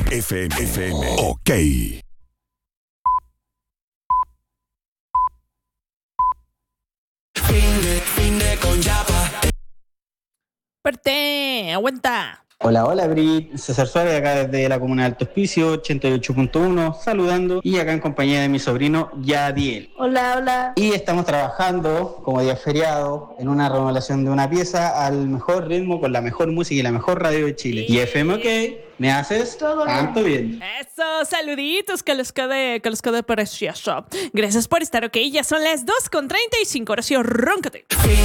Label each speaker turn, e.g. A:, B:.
A: FM. Ok.
B: Fin de con Yapa.
C: Perte, aguanta.
D: Hola, hola, Brit. César Suárez, acá desde la comuna de Alto Hospicio, 88.1, saludando, y acá en compañía de mi sobrino Yadiel.
E: Hola, hola.
D: Y estamos trabajando, como día feriado, en una remodelación de una pieza al mejor ritmo, con la mejor música y la mejor radio de Chile. Y FM OK, me haces
E: Todo
D: tanto bien.
C: Eso, saluditos, que los quede precioso. Gracias por estar, ok. Ya son las 2:35, ahora sí, róncate.
B: Fin